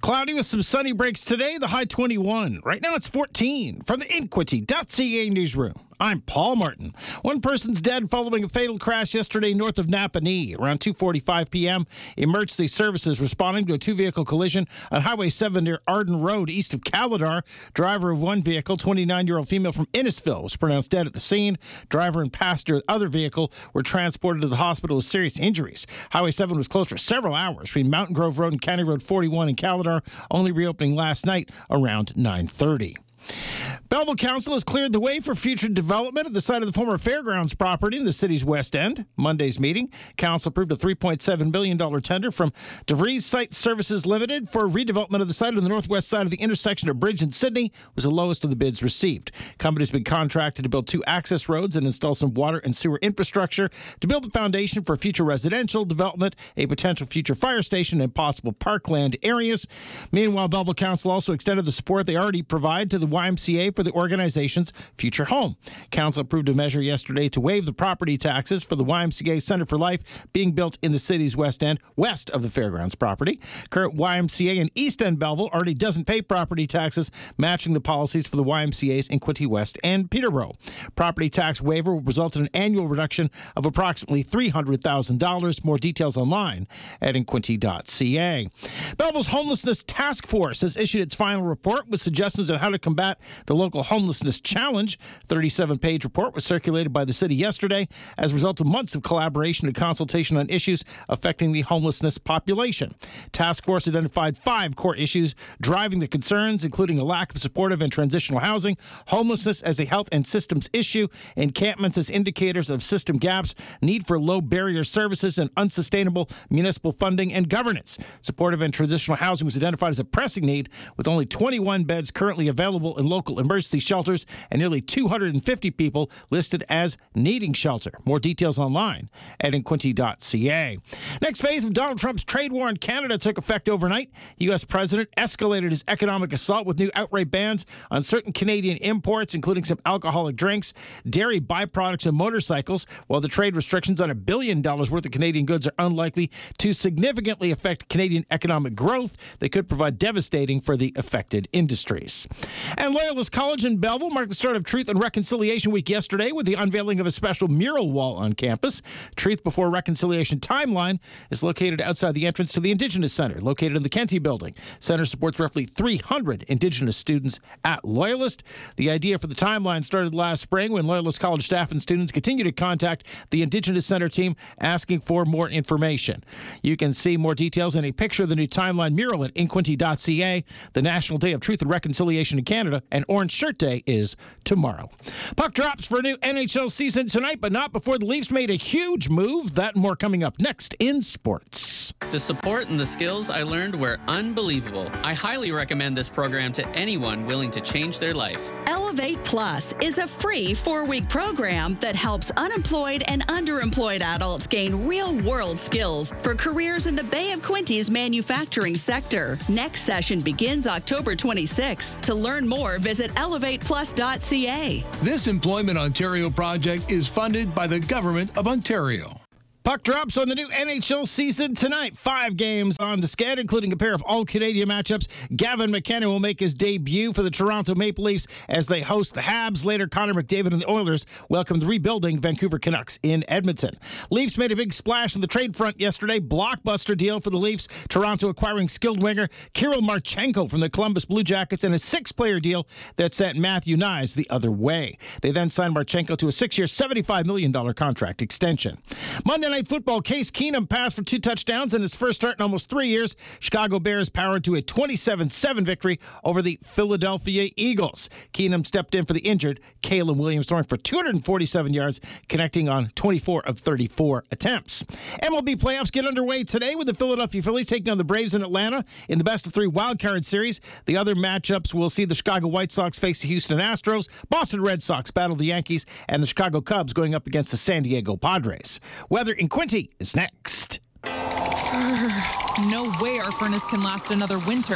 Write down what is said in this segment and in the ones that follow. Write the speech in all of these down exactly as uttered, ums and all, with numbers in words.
Cloudy with some sunny breaks today, the high twenty-one. Right now it's fourteen. From the Inquity dot C A newsroom, I'm Paul Martin. One person's dead following a fatal crash yesterday north of Napanee. Around two forty-five p.m., emergency services responding to a two-vehicle collision on Highway seven near Arden Road, east of Caladar. Driver of one vehicle, twenty-nine-year-old female from Innisfil, was pronounced dead at the scene. Driver and passenger of the other vehicle were transported to the hospital with serious injuries. Highway seven was closed for several hours between Mountain Grove Road and County Road forty-one in Caladar, only reopening last night around nine thirty. Belleville Council has cleared the way for future development at the site of the former fairgrounds property in the city's west end. Monday's meeting, Council approved a three point seven billion dollars tender from DeVries Site Services Limited for redevelopment of the site on the northwest side of the intersection of Bridge and Sydney, was the lowest of the bids received. Company's been contracted to build two access roads and install some water and sewer infrastructure to build the foundation for future residential development, a potential future fire station, and possible parkland areas. Meanwhile, Belleville Council also extended the support they already provide to the Y M C A for the organization's future home. Council approved a measure yesterday to waive the property taxes for the Y M C A Center for Life being built in the city's west end, west of the fairgrounds property. Current Y M C A in East End Belleville already doesn't pay property taxes, matching the policies for the Y M C As in Quinte West and Peterborough. Property tax waiver will result in an annual reduction of approximately three hundred thousand dollars. More details online at inquinte dot C A. Belleville's Homelessness Task Force has issued its final report with suggestions on how to combat the local homelessness challenge. thirty-seven page report was circulated by the city yesterday as a result of months of collaboration and consultation on issues affecting the homelessness population. Task Force identified five core issues driving the concerns, including a lack of supportive and transitional housing, homelessness as a health and systems issue, encampments as indicators of system gaps, need for low barrier services, and unsustainable municipal funding and governance. Supportive and transitional housing was identified as a pressing need, with only twenty-one beds currently available in local emergency shelters and nearly two hundred fifty people listed as needing shelter. More details online at inquinte dot C A. Next phase of Donald Trump's trade war in Canada took effect overnight. The U S president escalated his economic assault with new outright bans on certain Canadian imports, including some alcoholic drinks, dairy byproducts, and motorcycles. While the trade restrictions on a billion dollars worth of Canadian goods are unlikely to significantly affect Canadian economic growth, they could provide devastating for the affected industries. And Loyalist College in Belleville marked the start of Truth and Reconciliation Week yesterday with the unveiling of a special mural wall on campus. Truth Before Reconciliation Timeline is located outside the entrance to the Indigenous Center, located in the Kenty Building. Center supports roughly three hundred Indigenous students at Loyalist. The idea for the timeline started last spring when Loyalist College staff and students continue to contact the Indigenous Center team asking for more information. You can see more details and a picture of the new timeline mural at inquinte dot C A. The National Day of Truth and Reconciliation in Canada and Orange Shirt Day is tomorrow. Puck drops for a new N H L season tonight, but not before the Leafs made a huge move. That and more coming up next in sports. The support and the skills I learned were unbelievable. I highly recommend this program to anyone willing to change their life. Elevate Plus is a free four-week program that helps unemployed and underemployed adults gain real-world skills for careers in the Bay of Quinte's manufacturing sector. Next session begins October twenty-sixth. To learn more, visit elevate plus dot C A. This Employment Ontario project is funded by the Government of Ontario. Puck drops on the new N H L season tonight. Five games on the schedule, including a pair of all-Canadian matchups. Gavin McKenna will make his debut for the Toronto Maple Leafs as they host the Habs. Later, Connor McDavid and the Oilers welcome the rebuilding Vancouver Canucks in Edmonton. Leafs made a big splash on the trade front yesterday. Blockbuster deal for the Leafs. Toronto acquiring skilled winger Kirill Marchenko from the Columbus Blue Jackets and a six-player deal that sent Matthew Knies the other way. They then signed Marchenko to a six-year, seventy-five million dollars contract extension. Monday Night Football, Case Keenum passed for two touchdowns in his first start in almost three years. Chicago Bears powered to a twenty-seven seven victory over the Philadelphia Eagles. Keenum stepped in for the injured Kalen Williams, throwing for two hundred forty-seven yards, connecting on twenty-four of thirty-four attempts. M L B playoffs get underway today with the Philadelphia Phillies taking on the Braves in Atlanta in the best of three wildcard series. The other matchups will see the Chicago White Sox face the Houston Astros, Boston Red Sox battle the Yankees, and the Chicago Cubs going up against the San Diego Padres. Weather in Quinte is next. No way our furnace can last another winter.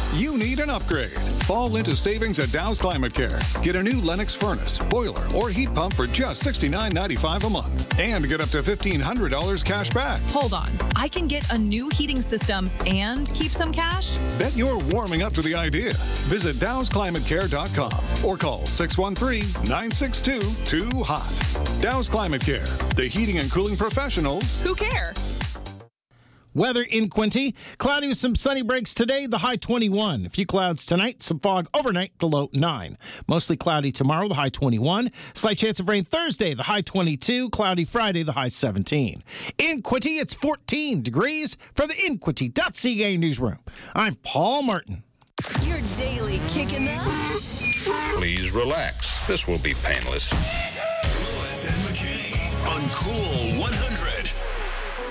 You need an upgrade. Fall into savings at Dow's Climate Care. Get a new Lennox furnace, boiler, or heat pump for just sixty-nine ninety-five a month. And get up to fifteen hundred dollars cash back. Hold on. I can get a new heating system and keep some cash? Bet you're warming up to the idea. Visit Dows Climate Care dot com or call six one three, nine six two, two hot. Dows Climate Care, the heating and cooling professionals Who care? Weather in Quincy. Cloudy with some sunny breaks today, the high twenty-one. A few clouds tonight, some fog overnight, the low nine. Mostly cloudy tomorrow, the high twenty-one. Slight chance of rain Thursday, the high twenty-two. Cloudy Friday, the high seventeen. In Quincy, it's fourteen degrees from the Inquity dot C A newsroom. I'm Paul Martin. Your daily kicking up. Please relax. This will be painless. Lewis and McKay on Cool one hundred.